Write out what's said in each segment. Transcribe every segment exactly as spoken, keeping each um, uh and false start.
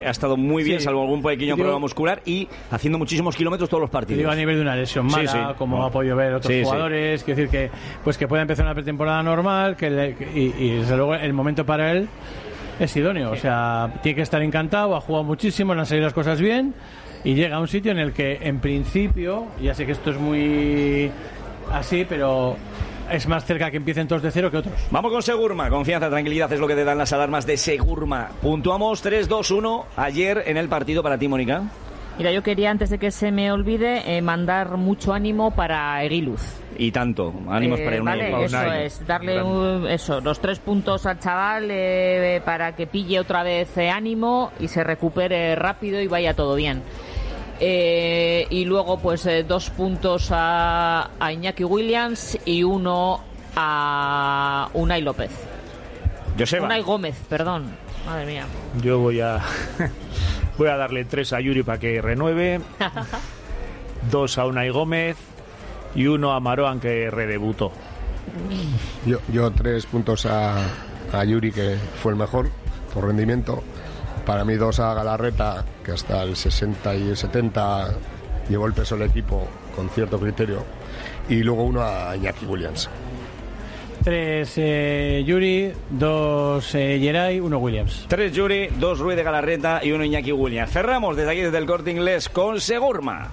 Ha estado muy bien, sí, salvo algún pequeño digo, problema muscular y haciendo muchísimos kilómetros todos los partidos. Digo, a nivel de una lesión mala, sí, sí, como no. ha podido ver otros sí, jugadores, sí. Quiero decir que pues que pueda empezar una pretemporada normal, que le, que, y, y desde luego el momento para él es idóneo, o sea, tiene que estar encantado, ha jugado muchísimo, le han salido las cosas bien y llega a un sitio en el que en principio, ya sé que esto es muy así, pero es más cerca que empiecen todos de cero que otros. Vamos con Segurma, confianza, tranquilidad es lo que te dan las alarmas de Segurma. Puntuamos tres dos uno ayer en el partido para ti, Mónica. Mira, yo quería, antes de que se me olvide, eh, mandar mucho ánimo para Eguiluz. Y tanto, ánimos eh, para un Vale, para eso Unai. es, darle un, eso, los tres puntos al chaval eh, para que pille otra vez eh, ánimo y se recupere rápido y vaya todo bien. Eh, y luego pues eh, dos puntos a, a Iñaki Williams y uno a Unai López. Joseba. Unai Gómez, perdón. Madre mía. Yo voy a voy a darle tres a Yuri para que renueve, dos a Unai Gómez y uno a Maroan, que redebutó. Yo, yo tres puntos a, a Yuri, que fue el mejor por rendimiento. Para mí dos a Galarreta, que hasta el sesenta y el setenta llevó el peso del equipo con cierto criterio. Y luego uno a Iñaki Williams. Tres eh, Yuri, dos eh, Geray, uno Williams. Tres Yuri, dos Ruiz de Galarreta y uno Iñaki Williams. Cerramos desde aquí, desde el Corte Inglés, con Segurma.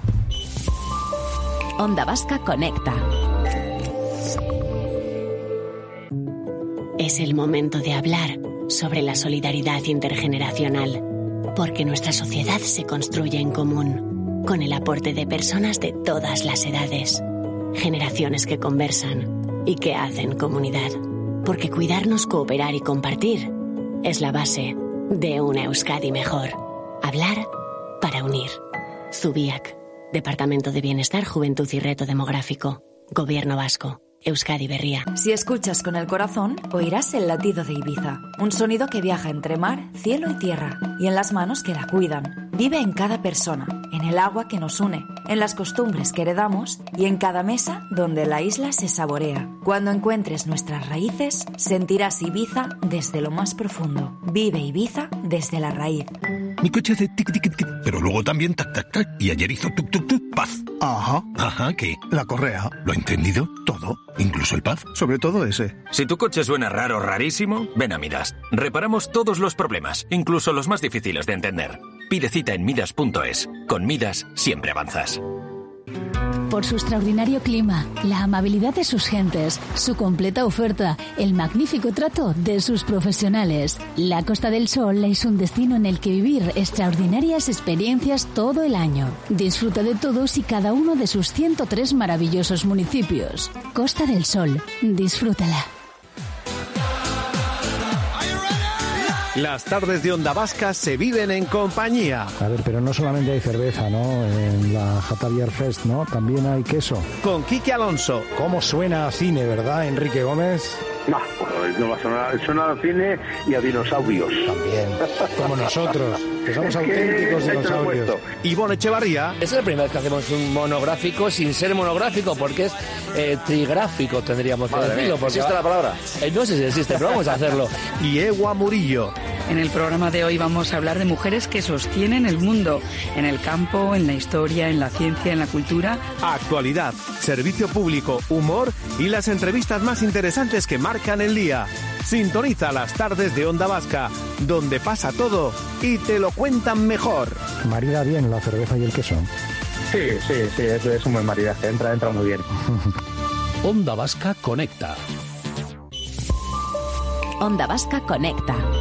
Onda Vasca conecta. Es el momento de hablar sobre la solidaridad intergeneracional, porque nuestra sociedad se construye en común, con el aporte de personas de todas las edades, generaciones que conversan y que hacen comunidad, porque cuidarnos, cooperar y compartir es la base de una Euskadi mejor. Hablar para unir. Zubiak, Departamento de Bienestar, Juventud y Reto Demográfico, Gobierno Vasco. Euskadi Berria. Si escuchas con el corazón, oirás el latido de Ibiza. Un sonido que viaja entre mar, cielo y tierra, y en las manos que la cuidan. Vive en cada persona, en el agua que nos une, en las costumbres que heredamos y en cada mesa donde la isla se saborea. Cuando encuentres nuestras raíces, sentirás Ibiza desde lo más profundo. Vive Ibiza desde la raíz. Mi coche hace tic tic tic, pero luego también tac tac tac, y ayer hizo tuk tuk tuk, paz. Ajá. Ajá, ¿qué? La correa. ¿Lo ha entendido? Todo. ¿Incluso el paz? Sobre todo ese. Si tu coche suena raro, rarísimo, ven a Midas. Reparamos todos los problemas, incluso los más difíciles de entender. Pide cita en midas punto es. Con Midas siempre avanzas. Por su extraordinario clima, la amabilidad de sus gentes, su completa oferta, el magnífico trato de sus profesionales. La Costa del Sol es un destino en el que vivir extraordinarias experiencias todo el año. Disfruta de todos y cada uno de sus ciento tres maravillosos municipios. Costa del Sol, disfrútala. Las tardes de Onda Vasca se viven en compañía. A ver, pero no solamente hay cerveza, ¿no? En la Jatavier Fest, ¿no? También hay queso. Con Quique Alonso. ¿Cómo suena a cine, verdad, Enrique Gómez? No, no va a sonar, suena a cine y a dinosaurios. También, como nosotros, que somos es que auténticos dinosaurios. Ivonne Echevarría. Es la primera vez que hacemos un monográfico sin ser monográfico, porque es eh, trigráfico, tendríamos que Madre decirlo. Mía, ¿existe va... la palabra? Eh, no sé si existe, pero vamos a hacerlo. Y Ewa Murillo. En el programa de hoy vamos a hablar de mujeres que sostienen el mundo, en el campo, en la historia, en la ciencia, en la cultura. Actualidad, servicio público, humor y las entrevistas más interesantes que marcan el día. Sintoniza las tardes de Onda Vasca, donde pasa todo y te lo cuentan mejor. Marida bien la cerveza y el queso. Sí, sí, sí, es, es un buen maridaje, entra, entra muy bien. Onda Vasca conecta. Onda Vasca conecta.